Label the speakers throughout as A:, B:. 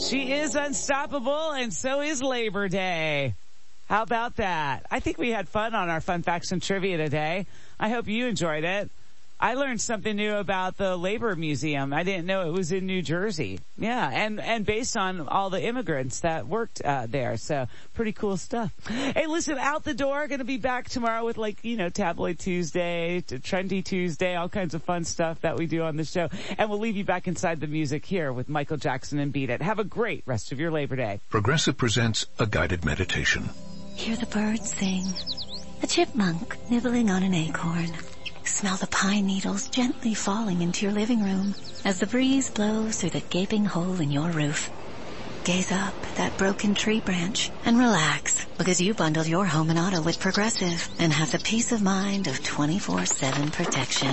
A: She is unstoppable, and so is Labor Day. How about that? I think we had fun on our Fun Facts and Trivia today. I hope you enjoyed it. I learned something new about the Labor Museum. I didn't know it was in New Jersey. Yeah, and based on all the immigrants that worked there. So pretty cool stuff. Hey, listen, Out the Door, going to be back tomorrow with Tabloid Tuesday, Trendy Tuesday, all kinds of fun stuff that we do on the show. And we'll leave you back inside the music here with Michael Jackson and Beat It. Have a great rest of your Labor Day.
B: Progressive presents a guided meditation.
C: Hear the birds sing. A chipmunk nibbling on an acorn. Smell the pine needles gently falling into your living room as the breeze blows through the gaping hole in your roof. Gaze up at that broken tree branch and relax because you bundled your home and auto with Progressive and have the peace of mind of 24/7 protection.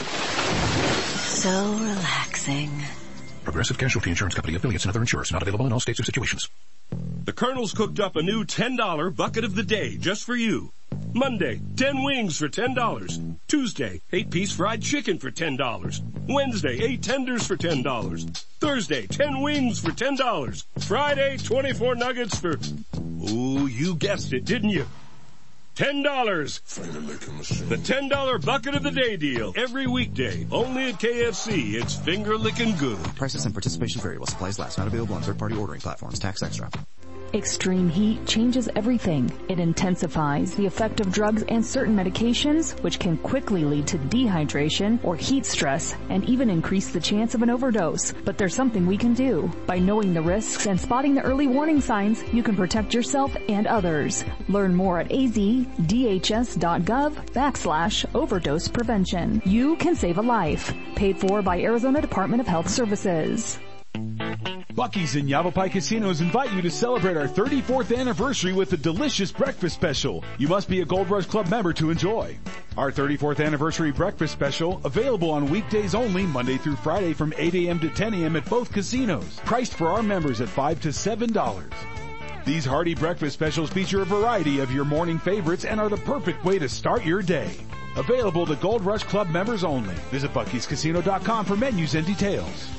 C: So relaxing.
B: Progressive Casualty Insurance Company, affiliates, and other insurers. Not available in all states or situations.
D: The Colonel's cooked up a new $10 bucket of the day just for you. Monday, 10 wings for $10. Tuesday, 8-piece fried chicken for $10. Wednesday, 8 tenders for $10. Thursday, 10 wings for $10. Friday, 24 nuggets for... Oh, you guessed it, didn't you? $10. The $10 bucket of the day deal. Every weekday. Only at KFC. It's finger-licking good.
E: Prices and participation variable. Supplies last. Not available on third-party ordering platforms. Tax extra.
F: Extreme heat changes everything. It intensifies the effect of drugs and certain medications, which can quickly lead to dehydration or heat stress and even increase the chance of an overdose. But there's something we can do. By knowing the risks and spotting the early warning signs, you can protect yourself and others. Learn more at azdhs.gov/overdose prevention. You can save a life. Paid for by Arizona Department of Health Services.
G: Buc-ee's and Yavapai Casinos invite you to celebrate our 34th anniversary with a delicious breakfast special. You must be a Gold Rush Club member to enjoy. Our 34th anniversary breakfast special, available on weekdays only, Monday through Friday from 8 a.m. to 10 a.m. at both casinos. Priced for our members at $5 to $7. These hearty breakfast specials feature a variety of your morning favorites and are the perfect way to start your day. Available to Gold Rush Club members only. Visit Buc-ee'sCasino.com for menus and details.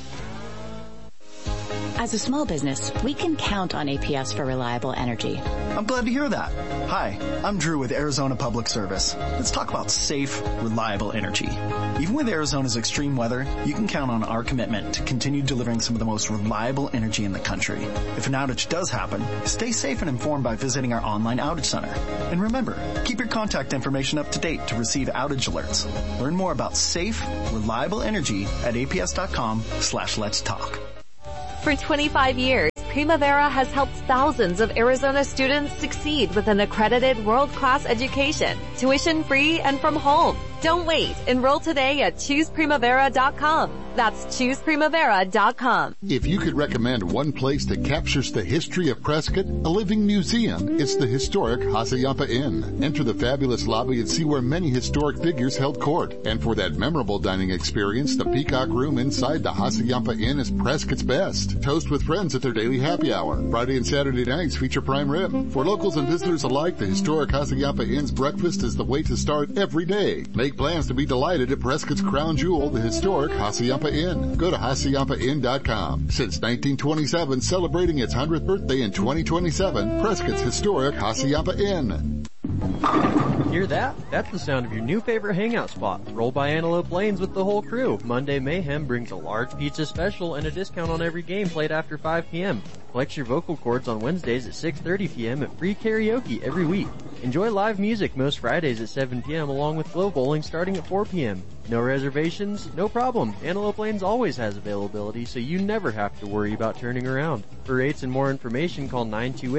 H: As a small business, we can count on APS for reliable energy.
I: I'm glad to hear that. Hi, I'm Drew with Arizona Public Service. Let's talk about safe, reliable energy. Even with Arizona's extreme weather, you can count on our commitment to continue delivering some of the most reliable energy in the country. If an outage does happen, stay safe and informed by visiting our online outage center. And remember, keep your contact information up to date to receive outage alerts. Learn more about safe, reliable energy at aps.com/let's talk.
J: For 25 years, Primavera has helped thousands of Arizona students succeed with an accredited world-class education, tuition-free and from home. Don't wait. Enroll today at ChoosePrimavera.com. That's ChoosePrimavera.com.
K: If you could recommend one place that captures the history of Prescott, a living museum, it's the historic Hassayampa Inn. Enter the fabulous lobby and see where many historic figures held court. And for that memorable dining experience, the Peacock Room inside the Hassayampa Inn is Prescott's best. Toast with friends at their daily happy hour. Friday and Saturday nights feature prime rib. For locals and visitors alike, the historic Hassayampa Inn's breakfast is the way to start every day. Make plans to be delighted at Prescott's crown jewel, the historic Hassayampa Inn. Go to HassayampaInn.com. Since 1927, celebrating its 100th birthday in 2027, Prescott's historic Hassayampa Inn.
L: Hear that? That's the sound of your new favorite hangout spot. Roll by Antelope Lanes with the whole crew. Monday Mayhem brings a large pizza special and a discount on every game played after 5 p.m. Flex your vocal cords on Wednesdays at 6:30 p.m. and free karaoke every week. Enjoy live music most Fridays at 7 p.m. along with Glow Bowling starting at 4 p.m. No reservations? No problem. Antelope Lanes always has availability, so you never have to worry about turning around. For rates and more information, call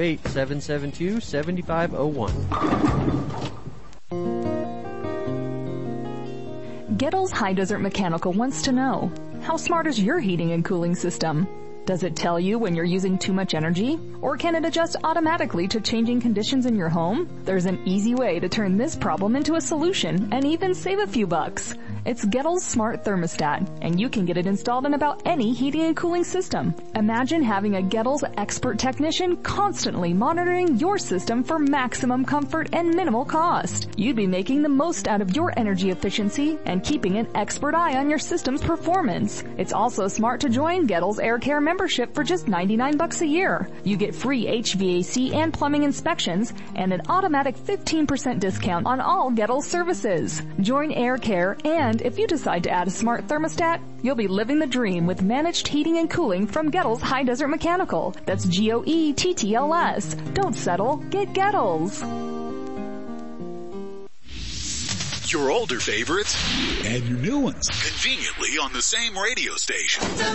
L: 928-772-7501.
F: Gettles High Desert Mechanical wants to know, how smart is your heating and cooling system? Does it tell you when you're using too much energy? Or can it adjust automatically to changing conditions in your home? There's an easy way to turn this problem into a solution and even save a few bucks. It's Gettles Smart Thermostat, and you can get it installed in about any heating and cooling system. Imagine having a Gettles expert technician constantly monitoring your system for maximum comfort and minimal cost. You'd be making the most out of your energy efficiency and keeping an expert eye on your system's performance. It's also smart to join Gettles Air Care membership for just $99 a year. You get free HVAC and plumbing inspections and an automatic 15% discount on all Gettles services. Join Air Care, and if you decide to add a smart thermostat, you'll be living the dream with managed heating and cooling from Gettles High Desert Mechanical. That's Goettls. Don't settle. Get Gettles.
M: Your older favorites
N: and your new ones
M: conveniently on the same radio station.